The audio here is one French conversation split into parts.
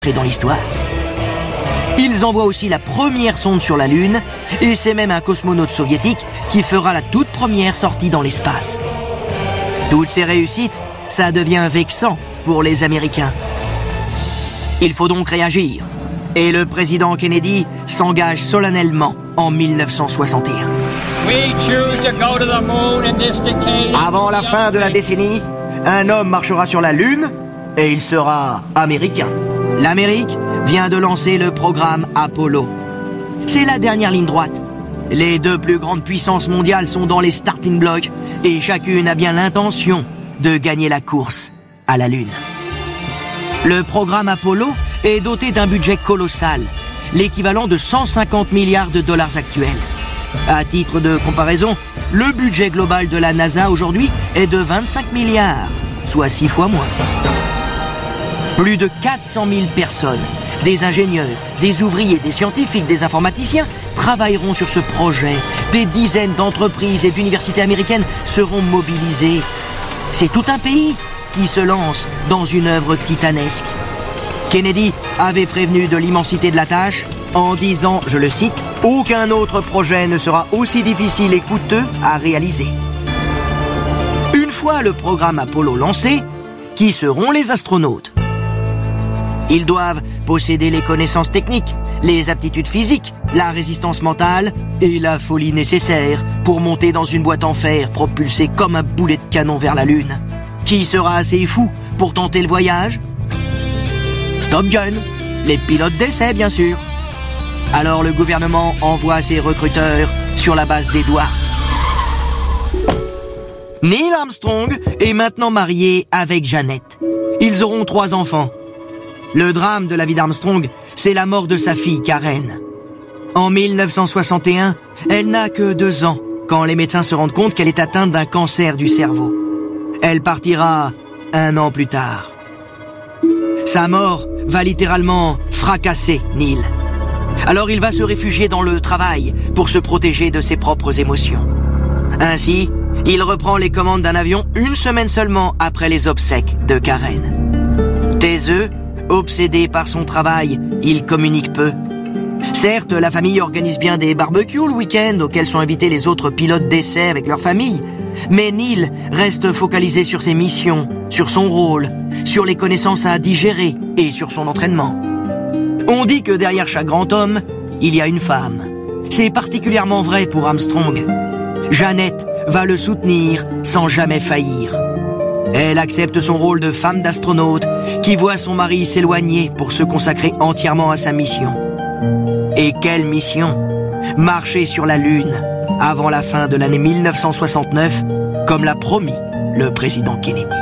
dans l'histoire. Ils envoient aussi la première sonde sur la Lune, et c'est même un cosmonaute soviétique qui fera la toute première sortie dans l'espace. Toutes ces réussites, ça devient vexant pour les Américains. Il faut donc réagir, et le président Kennedy s'engage solennellement en 1961. Avant la fin de la décennie, un homme marchera sur la Lune, et il sera américain. L'Amérique vient de lancer le programme Apollo. C'est la dernière ligne droite. Les deux plus grandes puissances mondiales sont dans les starting blocks et chacune a bien l'intention de gagner la course à la Lune. Le programme Apollo est doté d'un budget colossal, l'équivalent de 150 milliards de dollars actuels. À titre de comparaison, le budget global de la NASA aujourd'hui est de 25 milliards, soit 6 fois moins. Plus de 400 000 personnes, des ingénieurs, des ouvriers, des scientifiques, des informaticiens travailleront sur ce projet. Des dizaines d'entreprises et d'universités américaines seront mobilisées. C'est tout un pays qui se lance dans une œuvre titanesque. Kennedy avait prévenu de l'immensité de la tâche en disant, je le cite, « Aucun autre projet ne sera aussi difficile et coûteux à réaliser. » Une fois le programme Apollo lancé, qui seront les astronautes? Ils doivent posséder les connaissances techniques, les aptitudes physiques, la résistance mentale et la folie nécessaire pour monter dans une boîte en fer propulsée comme un boulet de canon vers la Lune. Qui sera assez fou pour tenter le voyage? Top Gun, les pilotes d'essai bien sûr. Alors le gouvernement envoie ses recruteurs sur la base d'Edwards. Neil Armstrong est maintenant marié avec Janet. Ils auront 3 enfants. Le drame de la vie d'Armstrong, c'est la mort de sa fille Karen. En 1961, elle n'a que 2 ans quand les médecins se rendent compte qu'elle est atteinte d'un cancer du cerveau. Elle partira 1 an plus tard. Sa mort va littéralement fracasser Neil. Alors il va se réfugier dans le travail pour se protéger de ses propres émotions. Ainsi, il reprend les commandes d'un avion 1 semaine seulement après les obsèques de Karen. Taiseux, obsédé par son travail, il communique peu. Certes, la famille organise bien des barbecues le week-end auxquels sont invités les autres pilotes d'essai avec leur famille. Mais Neil reste focalisé sur ses missions, sur son rôle, sur les connaissances à digérer et sur son entraînement. On dit que derrière chaque grand homme, il y a une femme. C'est particulièrement vrai pour Armstrong. Janet va le soutenir sans jamais faillir. Elle accepte son rôle de femme d'astronaute qui voit son mari s'éloigner pour se consacrer entièrement à sa mission. Et quelle mission! Marcher sur la Lune avant la fin de l'année 1969, comme l'a promis le président Kennedy.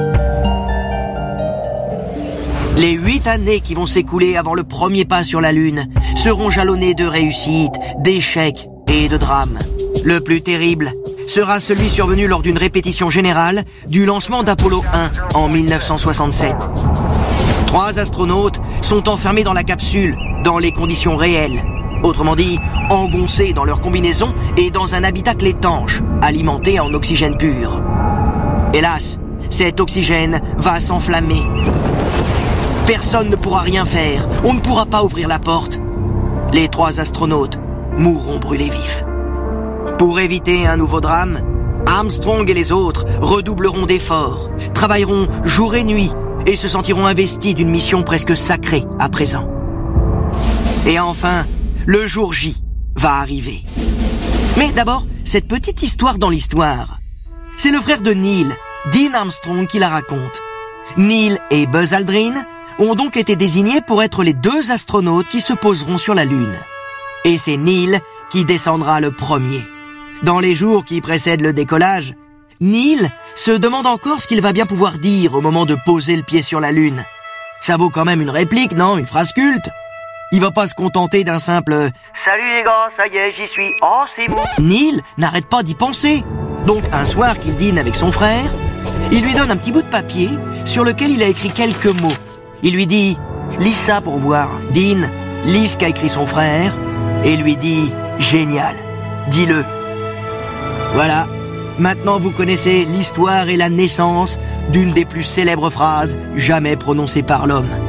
Les 8 années qui vont s'écouler avant le premier pas sur la Lune seront jalonnées de réussites, d'échecs et de drames. Le plus terrible sera celui survenu lors d'une répétition générale du lancement d'Apollo 1 en 1967. 3 astronautes sont enfermés dans la capsule, dans les conditions réelles. Autrement dit, engoncés dans leur combinaison et dans un habitacle étanche, alimenté en oxygène pur. Hélas, cet oxygène va s'enflammer. Personne ne pourra rien faire, on ne pourra pas ouvrir la porte. Les 3 astronautes mourront brûlés vifs. Pour éviter un nouveau drame, Armstrong et les autres redoubleront d'efforts, travailleront jour et nuit et se sentiront investis d'une mission presque sacrée à présent. Et enfin, le jour J va arriver. Mais d'abord, cette petite histoire dans l'histoire. C'est le frère de Neil, Dean Armstrong, qui la raconte. Neil et Buzz Aldrin ont donc été désignés pour être les 2 astronautes qui se poseront sur la Lune. Et c'est Neil qui descendra le premier. Dans les jours qui précèdent le décollage, Neil se demande encore ce qu'il va bien pouvoir dire au moment de poser le pied sur la Lune. Ça vaut quand même une réplique, non? Une phrase culte. Il va pas se contenter d'un simple « Salut les gars, ça y est, j'y suis, oh c'est bon ». Neil n'arrête pas d'y penser. Donc un soir qu'il dîne avec son frère, il lui donne un petit bout de papier sur lequel il a écrit quelques mots. Il lui dit « Lis ça pour voir ». Dean lit ce qu'a écrit son frère et lui dit « Génial, dis-le ». Voilà, maintenant vous connaissez l'histoire et la naissance d'une des plus célèbres phrases jamais prononcées par l'homme.